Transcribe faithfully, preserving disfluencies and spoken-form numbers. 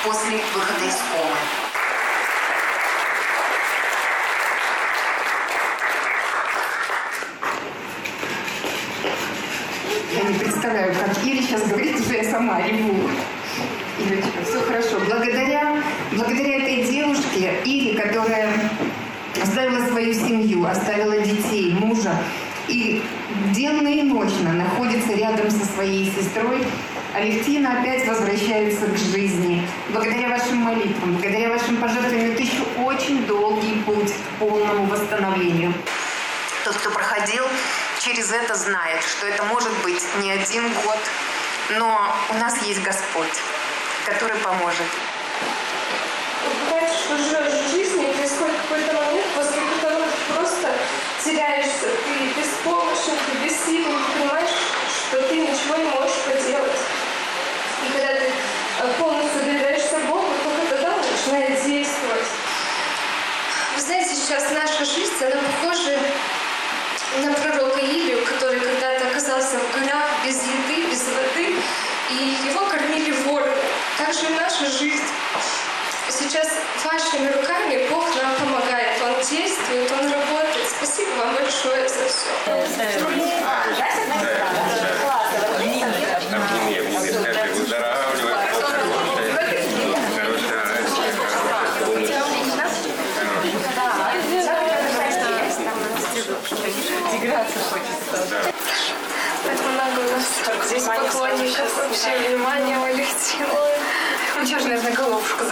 после выхода из комы. Я не представляю, как Ире сейчас говорит, что я сама реву. Ирочка, все хорошо. Благодаря, благодаря этой девушке, Ире, которая оставила свою семью, оставила детей, мужа, и денно и ночно находится рядом со своей сестрой, Алевтина опять возвращается к жизни. Благодаря вашим молитвам, благодаря вашим пожертвованиям, это еще очень долгий путь к полному восстановлению. Тот, кто проходил через это, знает, что это может быть не один год, но у нас есть Господь, который поможет. Бывает, что живешь в жизни, и происходит какой-то момент, после которого ты просто теряешься, ты беспомощен, ты бессилен, ты понимаешь, что ты ничего не можешь поделать. И когда ты полностью доверяешься Богу, только тогда Он начинает действовать. Вы знаете, сейчас наша жизнь, она похожа на пророка Илию, который когда-то оказался в горах без еды, без воды, и его кормили вороны. Так же и наша жизнь. Сейчас вашими руками Бог нам помогает. Он действует, Он работает. Спасибо вам большое за все. Играться хочется. Так много у нас здесь поклонников, вообще внимание у Алевтины. Ну что ж, наверное, головушку